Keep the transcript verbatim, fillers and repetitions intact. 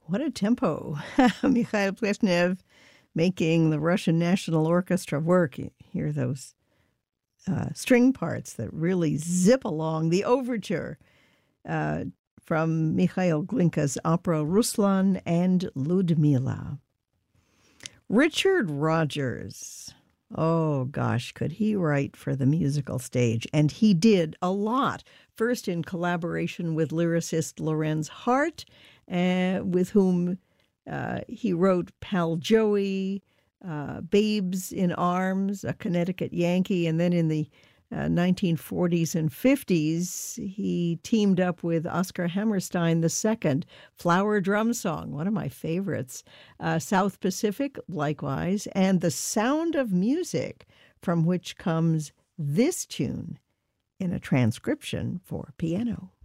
What a tempo. Mikhail Pleshnev making the Russian National Orchestra work. You hear those uh, string parts that really zip along. The overture uh, from Mikhail Glinka's opera Ruslan and Ludmila. Richard Rodgers. Oh, gosh, could he write for the musical stage? And he did a lot. First in collaboration with lyricist Lorenz Hart, uh, with whom uh, he wrote Pal Joey, uh, Babes in Arms, a Connecticut Yankee, and then in the uh, nineteen forties and fifties, he teamed up with Oscar Hammerstein the Second, Flower Drum Song, one of my favorites, uh, South Pacific, likewise, and The Sound of Music, from which comes this tune in a transcription for piano.